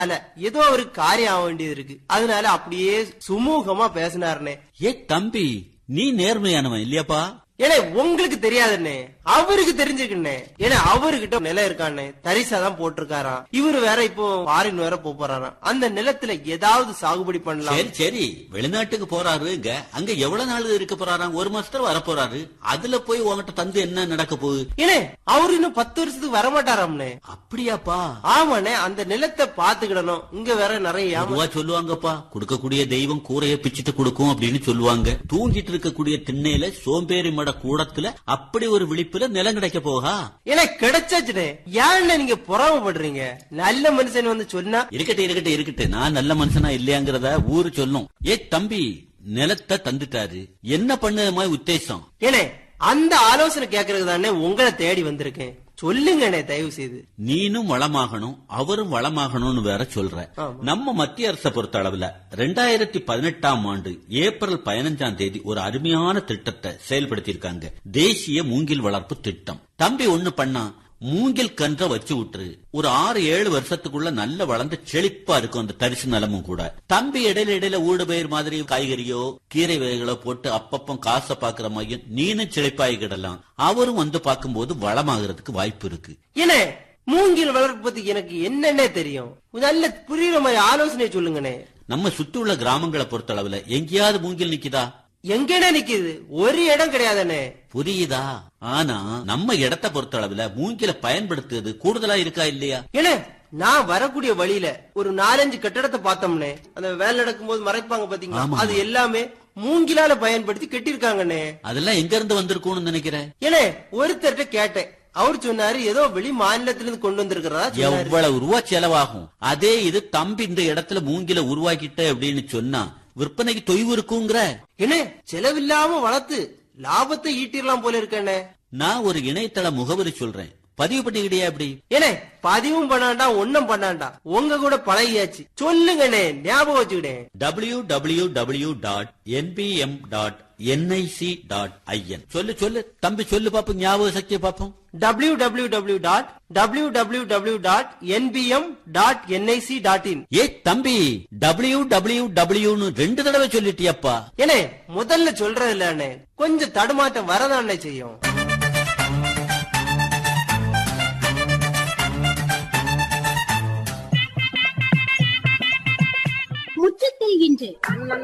அல்ல ஏதோ ஒரு காரியம் ஆக வேண்டியது இருக்கு, அதனால அப்படியே சுமூகமா பேசினாருனே. ஏ தம்பி, நீ நேர்மையானவன் இல்லையாப்பா? ஏன்னா உங்களுக்கு தெரியாதுண்ணே, அவருக்கு தெரிஞ்சுக்கண்ணே. ஏன்னா அவர்கிட்ட நிலம் இருக்கானே, தரிசாதான் போட்டிருக்காராம். இவரு வேற இப்போ ஃபாரின் வேற போறாராம். அந்த நிலத்துல ஏதாவது சாகுபடி பண்ணலாம். சரி சரி, வெளிநாட்டுக்கு போறாருங்க, அங்க எவ்வளவு நாள் இருக்க போறாராம்? 1 மாசத்துல வர போறாரு. அதுல போய் உங்ககிட்ட தந்து என்ன நடக்க போகுது? ஏனே அவரு இன்னும் 10 வருஷத்துக்கு வரமாட்டாராம்னே. அப்படியாப்பா? ஆமாண்ணே, அந்த நிலத்தை பாத்துக்கிடணும். இங்க வேற நிறைய சொல்லுவாங்கப்பா, கொடுக்கக்கூடிய தெய்வம் கூரைய பிச்சுட்டு கொடுக்கும் அப்படின்னு சொல்லுவாங்க. தூங்கிட்டு இருக்கக்கூடிய திண்ணையில சோம்பேறி மட கூடத்துல அப்படி ஒரு விழிப்புல நிலம் கிடைக்க போகா? எனக்கு கிடைச்சாச்சுனே. ஏன்னு நீங்க பொறாமப்படுறீங்க? நல்ல மனுஷன் வந்து சொன்னா. இருக்கட்டு, நான் நல்ல மனுஷனா இல்லையாங்கிறத ஊரு சொல்லும். ஏ தம்பி, நிலத்தை தந்துட்டாரு, என்ன பண்ண உத்தேசம்? ஏனே அந்த ஆலோசனை கேக்குறது தானே உங்களை தேடி வந்திருக்கேன். சொல்லுங்கண்ணே தயவு செய்து. நீனும் வளமாகணும், அவரும் வளமாகணும்னு வேற சொல்ற. நம்ம மத்திய அரசை பொறுத்த அளவுல 2018ஆம் ஆண்டு ஏப்ரல் 15ஆம் தேதி ஒரு அருமையான திட்டத்தை செயல்படுத்தியிருக்காங்க. தேசிய மூங்கில் வளர்ப்பு திட்டம். தம்பி ஒண்ணு பண்ணா, மூங்கில் கன்ற வச்சு விட்டுரு. ஒரு 6-7 வருஷத்துக்குள்ள நல்ல வளர்ந்து செழிப்பா இருக்கும் அந்த தரிசு நிலமும் கூட. தம்பி இடையில ஊடு பயிர் மாதிரி காய்கறியோ கீரை வகைகளோ போட்டு அப்பப்போ காசை பாக்குற மாதிரி நீனும் செழிப்பாகிக்கிடலாம். அவரும் வந்து பார்க்கும்போது வளமாகிறதுக்கு வாய்ப்பு இருக்கு. ஏனே மூங்கில் வளர்ப்பு பத்தி எனக்கு என்னன்னே தெரியும், நல்ல புரியுற மாதிரி ஆலோசனை சொல்லுங்கண்ணே. நம்ம சுத்தி உள்ள கிராமங்களை பொறுத்த அளவுல எங்கேயாவது மூங்கில் நிக்குதா? எங்கடா நிக்குது? ஒரு இடம் கிடையாதுண்ணே. புரியுதா? ஆனா நம்ம இடத்தை பொறுத்த அளவுல மூங்கில பயன்படுத்துறது கூடுதலா இருக்கா இல்லையா? ஏனே நான் வரக்கூடிய வழியில ஒரு 4-5 கட்டடத்தை பார்த்தோம்னே, அந்த வேலை நடக்கும் போது மறைப்பாங்க பாத்தீங்களா, அது எல்லாமே மூங்கிலால பயன்படுத்தி கட்டிருக்காங்கண்ணே. அதெல்லாம் எங்க இருந்து வந்திருக்கும்னு நினைக்கிறேன். ஏனே ஒருத்தர்கிட்ட கேட்டேன், அவரு சொன்னாரு ஏதோ வெளி மாநிலத்திலிருந்து கொண்டு வந்திருக்கிறதா. எவ்வளவு ரூபா செலவாகும்? அதே இது தம்பி இந்த இடத்துல மூங்கில உருவாக்கிட்ட அப்படின்னு சொன்னா விற்பனைக்கு தொய்வு இருக்குங்கிற. என்ன செலவில்லாம வளர்த்து லாபத்தை ஈட்டிடலாம் போல இருக்கண்ணே. நான் ஒரு இணையதள முகவரி சொல்றேன், பதிவு பண்ணிக்கிட்டியா? அப்படி ஏனே பதிவும் பண்ணாண்டா ஒன்னும் பண்ணாண்டா, உங்க கூட பழகியாச்சு. சொல்லுங்கண்ணே, ஞாபகம் வச்சுக்கிட்டேன். www.npm.nic.in. சொல்லு தம்பி, சொல்லு பாப்போம், ஞாபக சக்தியை பாப்போம். www.npm.nic.in. ஏ தம்பி, www 2 தடவை சொல்லிட்டியப்பா. ஏனே முதல்ல சொல்றது இல்ல, கொஞ்சம் தடுமாட்டம் வரதானே செய்யும். முற்றத்தில் இன்று